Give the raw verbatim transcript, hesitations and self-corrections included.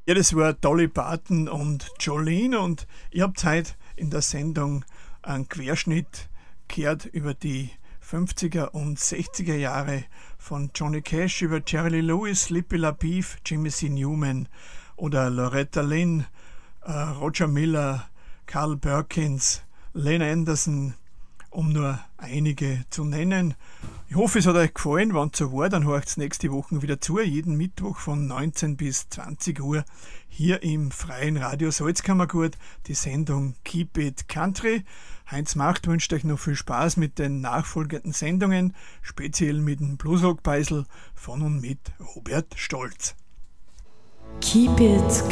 Ja, das war Dolly Parton und Jolene und ihr habt heute in der Sendung einen Querschnitt gehört über die fünfziger und sechziger Jahre von Johnny Cash über Jerry Lee Lewis, Lippy LaBeef, Jimmy C. Newman oder Loretta Lynn, äh, Roger Miller, Carl Perkins, Len Anderson, um nur einige zu nennen. Ich hoffe, es hat euch gefallen. Wenn es so war, dann hört es nächste Woche wieder zu. Jeden Mittwoch von neunzehn bis zwanzig Uhr hier im freien Radio Salzkammergut, die Sendung Keep It Country. Heinz Macht wünscht euch noch viel Spaß mit den nachfolgenden Sendungen, speziell mit dem Bluesrock-Beisel von und mit Robert Stolz. Keep It